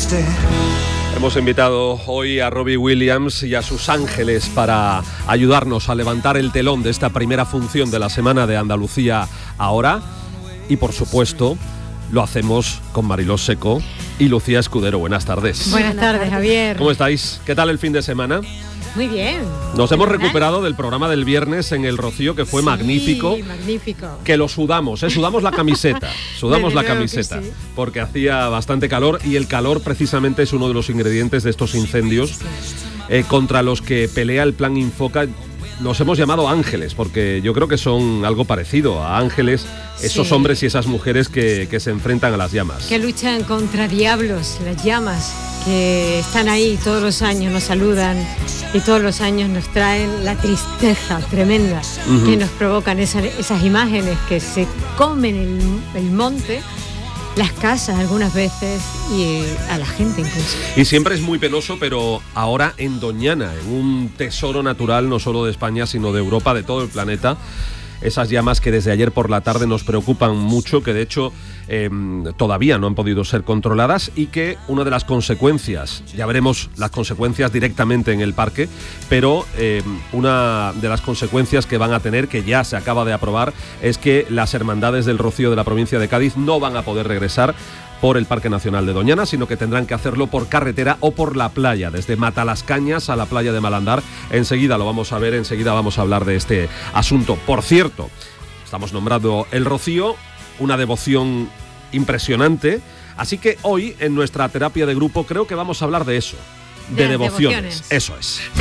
Hemos invitado hoy a Robbie Williams y a sus ángeles para ayudarnos a levantar el telón de esta primera función de la Semana de Andalucía ahora. Y por supuesto, lo hacemos con Mariló Seco y Lucía Escudero. Buenas tardes. Buenas tardes, Javier. ¿Cómo estáis? ¿Qué tal el fin de semana? Muy bien. Nos hemos recuperado del programa del viernes en el Rocío, que fue magnífico. Magnífico. Que lo sudamos, sudamos la camiseta. Sudamos la camiseta, sí. Porque hacía bastante calor y el calor precisamente es uno de los ingredientes de estos incendios contra los que pelea el Plan Infoca. Nos hemos llamado ángeles, porque yo creo que son algo parecido a ángeles, esos hombres y esas mujeres que se enfrentan a las llamas. Que luchan contra diablos, las llamas, que están ahí todos los años, nos saludan y todos los años nos traen la tristeza tremenda que nos provocan esas imágenes que se comen el monte, las casas algunas veces y a la gente incluso. Y siempre es muy penoso, pero ahora en Doñana, en un tesoro natural no solo de España, sino de Europa, de todo el planeta, esas llamas que desde ayer por la tarde nos preocupan mucho, que de hecho todavía no han podido ser controladas y que una de las consecuencias, ya veremos las consecuencias directamente en el parque, pero una de las consecuencias que van a tener, que ya se acaba de aprobar, es que las hermandades del Rocío de la provincia de Cádiz no van a poder regresar por el Parque Nacional de Doñana, sino que tendrán que hacerlo por carretera o por la playa, desde Matalascañas a la playa de Malandar. Enseguida lo vamos a ver, enseguida vamos a hablar de este asunto. Por cierto, estamos nombrando el Rocío, una devoción impresionante, así que hoy en nuestra terapia de grupo creo que vamos a hablar de eso, de devociones. Eso es.